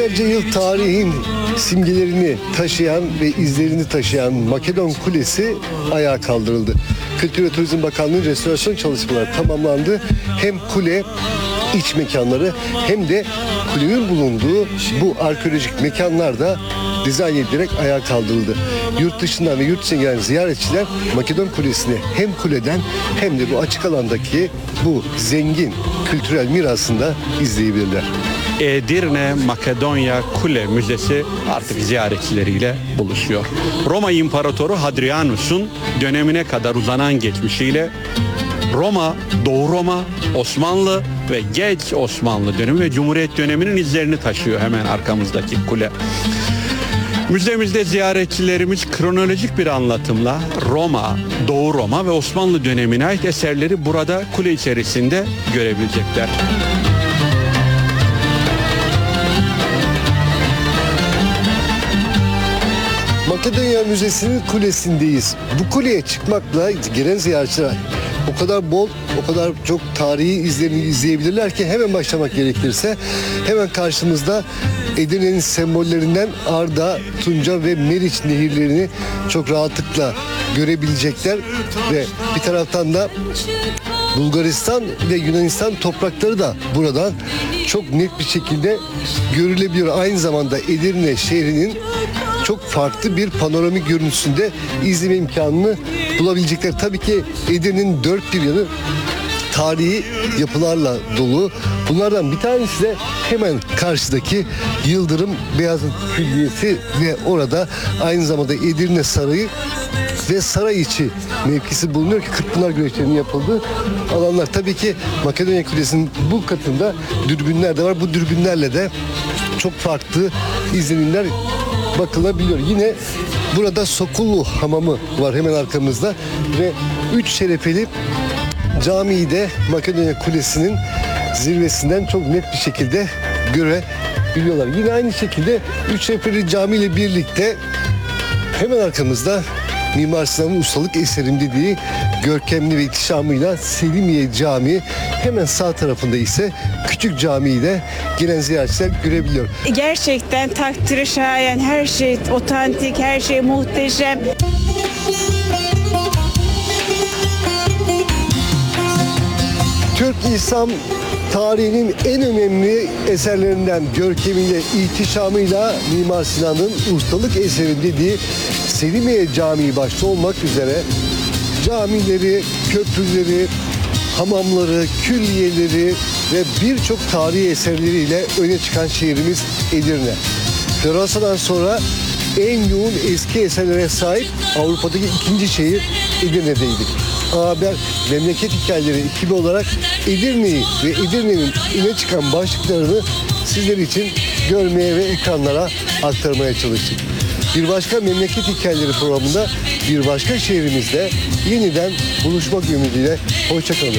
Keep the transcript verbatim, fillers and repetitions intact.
Yüzlerce yıl tarihin simgelerini taşıyan ve izlerini taşıyan Makedon Kulesi ayağa kaldırıldı. Kültür ve Turizm Bakanlığı restorasyon çalışmaları tamamlandı. Hem kule iç mekanları hem de kulenin bulunduğu bu arkeolojik mekanlar da dizayn edilerek ayağa kaldırıldı. Yurt dışından ve yurt içine gelen ziyaretçiler Makedon Kulesi'ni hem kuleden hem de bu açık alandaki bu zengin kültürel mirasını da izleyebilirler. Edirne Makedonya Kule Müzesi artık ziyaretçileriyle buluşuyor. Roma İmparatoru Hadrianus'un dönemine kadar uzanan geçmişiyle Roma, Doğu Roma, Osmanlı ve geç Osmanlı dönemi ve Cumhuriyet döneminin izlerini taşıyor hemen arkamızdaki kule. Müzemizde ziyaretçilerimiz kronolojik bir anlatımla Roma, Doğu Roma ve Osmanlı dönemine ait eserleri burada kule içerisinde görebilecekler. Makedonya Müzesi'nin kulesindeyiz. Bu kuleye çıkmakla gelen ziyaretçiler o kadar bol, o kadar çok tarihi izlerini izleyebilirler ki hemen başlamak gerekirse hemen karşımızda Edirne'nin sembollerinden Arda, Tunca ve Meriç nehirlerini çok rahatlıkla görebilecekler ve bir taraftan da Bulgaristan ve Yunanistan toprakları da buradan çok net bir şekilde görülebiliyor. Aynı zamanda Edirne şehrinin çok farklı bir panoramik görüntüsünde izleme imkanını bulabilecekler. Tabii ki Edirne'nin dört bir yanı tarihi yapılarla dolu. Bunlardan bir tanesi de hemen karşıdaki Yıldırım Beyazıt Külliyesi ve orada aynı zamanda Edirne Sarayı ve saray içi mevkisi bulunuyor ki Kırkpınar güreşlerinin yapıldığı alanlar. Tabii ki Makedonya Kulesi'nin bu katında dürbünler de var. Bu dürbünlerle de çok farklı izlenimler bakılabiliyor. Yine burada Sokullu Hamamı var hemen arkamızda ve üç şerefeli camiyi de Makedonya Kulesi'nin zirvesinden çok net bir şekilde görebiliyorlar. Yine aynı şekilde üç şerefeli cami ile birlikte hemen arkamızda Mimar Sinan'ın ustalık eserim dediği görkemli ve ihtişamıyla Selimiye Camii, hemen sağ tarafında ise Küçük Camii'yi de gelen ziyaretçiler görebiliyor. Gerçekten takdiri şayan, her şey otantik, her şey muhteşem. Türk İslam tarihinin en önemli eserlerinden görkemiyle, ihtişamıyla Mimar Sinan'ın ustalık eseri dediği Selimiye Camii başta olmak üzere camileri, köprüleri, hamamları, külliyeleri ve birçok tarihi eserleriyle öne çıkan şehrimiz Edirne. Floransa'dan sonra en yoğun eski eserlere sahip Avrupa'daki ikinci şehir Edirne'deydik. Haber Memleket Hikayeleri ekibi olarak Edirne'yi ve Edirne'nin öne çıkan başlıklarını sizler için görmeye ve ekranlara aktarmaya çalıştık. Bir başka Memleket Hikayeleri programında bir başka şehrimizde yeniden buluşmak ümidiyle hoşça kalın.